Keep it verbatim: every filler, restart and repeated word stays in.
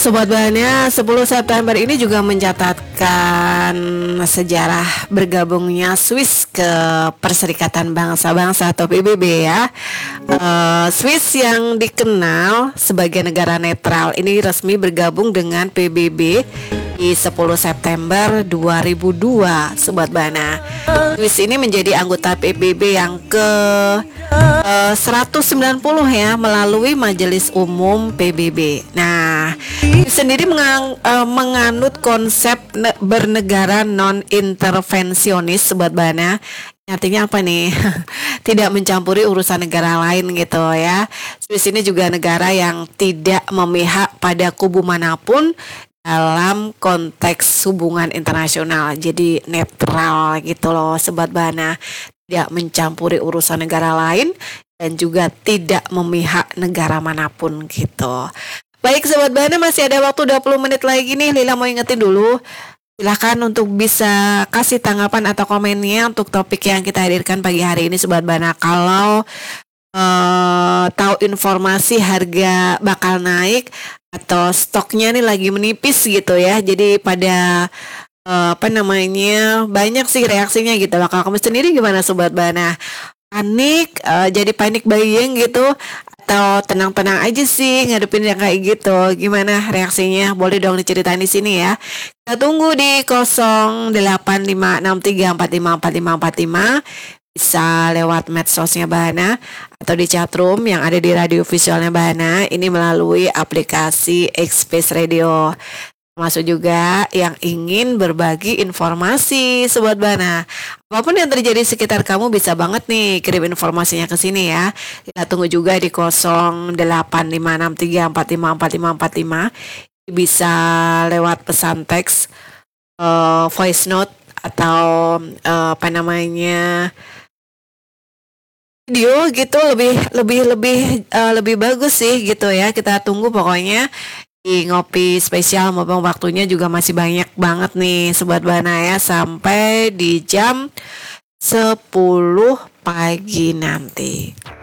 Sobat Bahannya, sepuluh September ini juga mencatatkan sejarah bergabungnya Swiss ke Perserikatan Bangsa-Bangsa atau P B B ya. Uh, Swiss yang dikenal sebagai negara netral ini resmi bergabung dengan P B B di sepuluh September dua ribu dua, Sobat Bana. Swiss ini menjadi anggota P B B yang ke uh, seratus sembilan puluh ya, melalui Majelis Umum P B B. Nah, sendiri mengang, uh, menganut konsep ne- bernegara non-intervensionis, Sobat Bana. Artinya apa nih? Tidak mencampuri urusan negara lain gitu ya. Swiss ini juga negara yang tidak memihak pada kubu manapun dalam konteks hubungan internasional. Jadi netral gitu loh, Sobat Bana. Tidak mencampuri urusan negara lain dan juga tidak memihak negara manapun gitu. Baik Sobat Bana, masih ada waktu dua puluh menit lagi nih. Lila mau ingetin dulu, silakan untuk bisa kasih tanggapan atau komennya untuk topik yang kita hadirkan pagi hari ini, Sobat Bana. Kalau uh, tahu informasi harga bakal naik atau stoknya nih lagi menipis gitu ya, jadi pada uh, apa namanya banyak sih reaksinya gitu. Kalau kamu sendiri gimana, Sobat Bana? Panik, uh, jadi panik buying gitu, atau tenang-tenang aja sih ngadepin yang kayak gitu? Gimana reaksinya? Boleh dong diceritain di sini ya. Kita tunggu di nol delapan lima enam tiga empat lima empat lima empat lima. Bisa lewat medsosnya Bahana atau di chatroom yang ada di radio visualnya Bahana. Ini melalui aplikasi X-Space Radio. Masuk juga yang ingin berbagi informasi, Sobat Bana. Apapun yang terjadi di sekitar kamu bisa banget nih kirim informasinya ke sini ya. Kita tunggu juga di nol delapan lima enam tiga empat lima empat lima empat lima. Bisa lewat pesan teks, uh, voice note atau uh, apa namanya video gitu, lebih lebih lebih uh, lebih bagus sih gitu ya. Kita tunggu pokoknya. Di ngopi spesial maupun waktunya juga masih banyak banget nih Sobat Bana ya, sampai di jam sepuluh pagi nanti.